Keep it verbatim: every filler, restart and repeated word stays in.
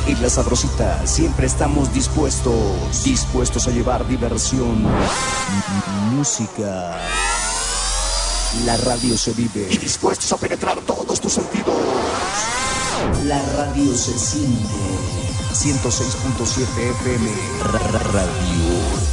y la sabrosita, siempre estamos dispuestos, dispuestos a llevar diversión, música. La radio se vive y dispuestos a penetrar todos tus sentidos. La radio se siente. ciento seis punto siete F M Radio.